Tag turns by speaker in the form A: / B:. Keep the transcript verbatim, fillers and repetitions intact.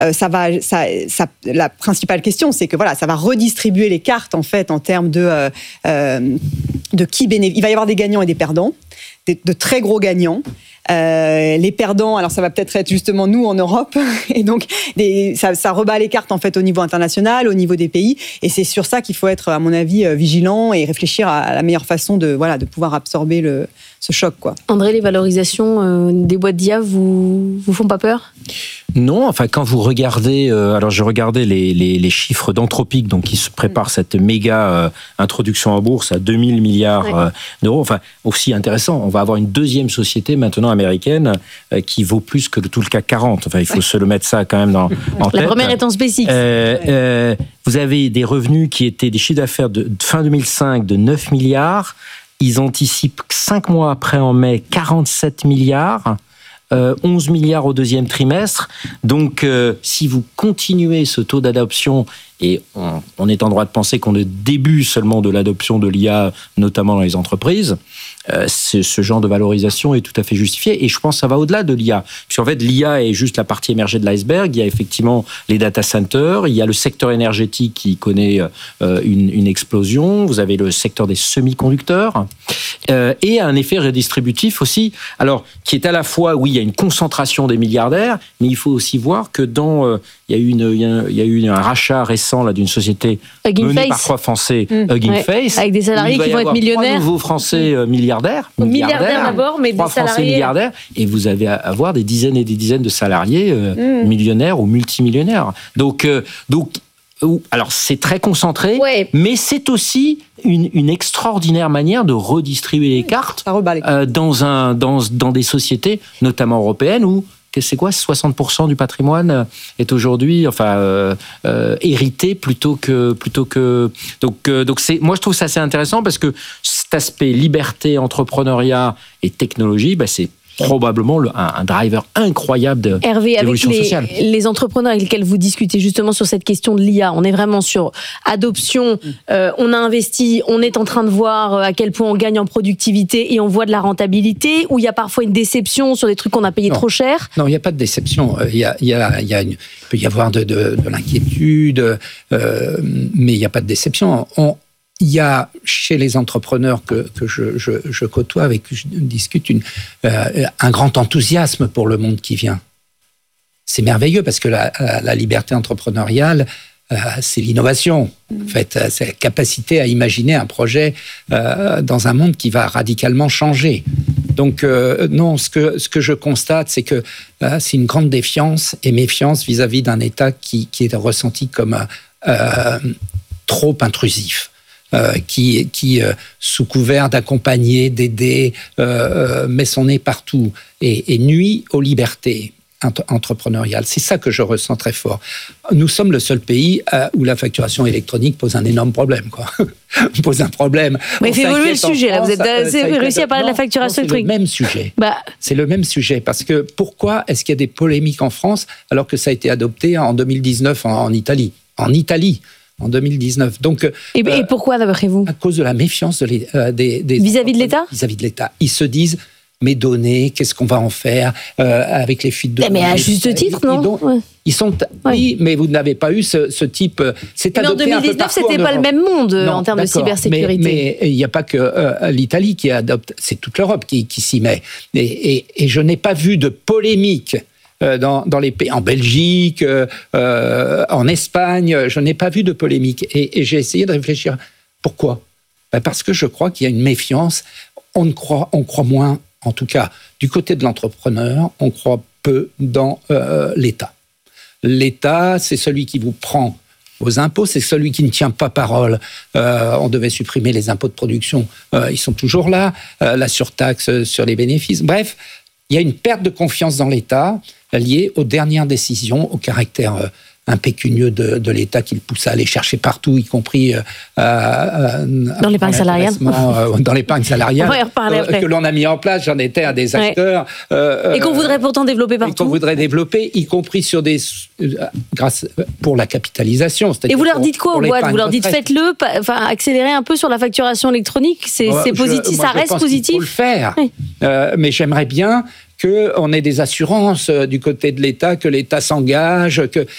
A: euh, ça va, ça, ça, la principale question, c'est que voilà, ça va redistribuer les cartes en fait en termes de euh, euh, de qui bénéficie. Il va y avoir des gagnants et des perdants, des, de très gros gagnants. Euh, les perdants, alors ça va peut-être être justement nous en Europe, et donc des, ça, ça rebat les cartes en fait au niveau international, au niveau des pays, et c'est sur ça qu'il faut être, à mon avis, vigilant et réfléchir à la meilleure façon de voilà de pouvoir absorber le ce choc, quoi.
B: André, les valorisations euh, des boîtes d'I A vous vous font pas peur ?
C: Non, enfin quand vous regardez, euh, alors je regardais les, les, les chiffres d'Anthropic, donc qui se prépare cette méga euh, introduction en bourse à deux mille milliards ouais. euh, d'euros. Enfin aussi intéressant, on va avoir une deuxième société maintenant américaine euh, qui vaut plus que tout le C A C quarante. Enfin il faut ouais. se le mettre ça quand même dans, en tête.
B: La première étant SpaceX.
C: Euh, euh, vous avez des revenus qui étaient des chiffres d'affaires de, de fin deux mille cinq de neuf milliards. Ils anticipent cinq mois après, en mai, quarante-sept milliards. Euh, onze milliards au deuxième trimestre. Donc, euh, si vous continuez ce taux d'adoption, et on, on est en droit de penser qu'on est au début seulement de l'adoption de l'I A, notamment dans les entreprises, euh, ce, ce genre de valorisation est tout à fait justifié. Et je pense que ça va au-delà de l'I A. Puisqu'en fait, l'I A est juste la partie émergée de l'iceberg. Il y a effectivement les data centers, il y a le secteur énergétique qui connaît euh, une, une explosion, vous avez le secteur des semi-conducteurs, euh, et un effet redistributif aussi, alors qui est à la fois, oui, il y a une concentration des milliardaires, mais il faut aussi voir que dans... Euh, il y a eu, une, il y a, il y a eu un rachat récent là, d'une société
B: Hugging
C: menée
B: Face.
C: par trois Français,
B: mmh.
C: Hugging
B: ouais.
C: Face.
B: Avec des salariés qui vont être millionnaires.
C: Trois nouveaux Français euh, milliardaires.
B: Milliardaires, milliardaires d'abord, mais
C: trois
B: des salariés.
C: Français milliardaires. Et vous allez avoir des dizaines et des dizaines de salariés euh, mmh. millionnaires ou multimillionnaires. Donc, euh, donc alors c'est très concentré, ouais. mais c'est aussi une, une extraordinaire manière de redistribuer les cartes euh, dans, un, dans, dans des sociétés, notamment européennes, où c'est quoi, soixante pour cent du patrimoine est aujourd'hui, enfin, euh, euh, hérité plutôt que, plutôt que. Donc, euh, donc c'est, moi je trouve ça assez intéressant parce que cet aspect liberté, entrepreneuriat et technologie, bah, c'est probablement le, un, un driver incroyable de,
B: Hervé,
C: d'évolution
B: avec les,
C: sociale.
B: les entrepreneurs avec lesquels vous discutez justement sur cette question de l'I A, on est vraiment sur adoption, euh, on a investi, on est en train de voir à quel point on gagne en productivité et on voit de la rentabilité, ou il y a parfois une déception sur des trucs qu'on a payés
D: non.
B: trop cher?
D: Non, il n'y a pas de déception. Il y a, il y a, il y a une, il peut y avoir de, de, de l'inquiétude, euh, mais il n'y a pas de déception. On, Il y a chez les entrepreneurs que, que je, je, je côtoie, avec qui je discute, une, euh, un grand enthousiasme pour le monde qui vient. C'est merveilleux parce que la, la liberté entrepreneuriale, euh, c'est l'innovation. En fait, c'est la capacité à imaginer un projet euh, dans un monde qui va radicalement changer. Donc euh, non, ce que, ce que je constate, c'est que euh, c'est une grande défiance et méfiance vis-à-vis d'un État qui, qui est ressenti comme euh, trop intrusif. Euh, qui, qui euh, sous couvert d'accompagner, d'aider, euh, met son nez partout et, et nuit aux libertés entrepreneuriales. C'est ça que je ressens très fort. Nous sommes le seul pays euh, où la facturation électronique pose un énorme problème, quoi. pose un problème.
B: Mais il fait évoluer le sujet, là. Vous avez réussi à parler
D: non,
B: de la facturation
D: non,
B: électronique.
D: C'est le même sujet.
B: Bah.
D: C'est le même sujet. Parce que pourquoi est-ce qu'il y a des polémiques en France alors que ça a été adopté en deux mille dix-neuf en, en Italie? En Italie en deux mille dix-neuf. Donc,
B: et, euh, et pourquoi, d'après vous?
D: À cause de la méfiance de les, euh, des, des...
B: Vis-à-vis de l'État?
D: Vis-à-vis de l'État. Ils se disent, mes données, qu'est-ce qu'on va en faire euh, avec les fuites de
B: données? Mais à juste titre, ils, non
D: ils, ouais. ils sont, ouais. Oui, mais vous n'avez pas eu ce, ce type... C'est
B: mais en deux mille dix-neuf, c'était pas le même monde non, en termes de cybersécurité.
D: Mais il n'y a pas que euh, l'Italie qui adopte, c'est toute l'Europe qui, qui s'y met. Et, et, et je n'ai pas vu de polémique Dans, dans les pays, en Belgique, euh, en Espagne, je n'ai pas vu de polémique. Et, et j'ai essayé de réfléchir. Pourquoi? Ben parce que je crois qu'il y a une méfiance. On, ne croit, on croit moins, en tout cas, du côté de l'entrepreneur, on croit peu dans euh, l'État. L'État, c'est celui qui vous prend vos impôts, c'est celui qui ne tient pas parole. Euh, on devait supprimer les impôts de production. Euh, ils sont toujours là. Euh, la surtaxe sur les bénéfices. Bref, il y a une perte de confiance dans l'État liée aux dernières décisions, au caractère euh, impécunieux de, de l'État qui le pousse à aller chercher partout, y compris euh, euh,
B: dans l'épargne salariale.
D: Euh, dans l'épargne salariale.
B: On va y reparler
D: euh,
B: après.
D: Que l'on a mis en place, j'en étais un des acteurs.
B: Ouais. Euh, et qu'on voudrait pourtant développer partout.
D: Et qu'on voudrait développer, y compris sur des, euh, grâce pour la capitalisation.
B: Et vous leur dites quoi aux boîtes? Vous leur dites faites-le, enfin accélérez un peu sur la facturation électronique. C'est, euh, c'est positif, je, moi, ça reste positif.
D: Il faut le faire.
B: Oui.
D: Euh, mais j'aimerais bien qu'on ait des assurances du côté de l'État, que l'État s'engage, que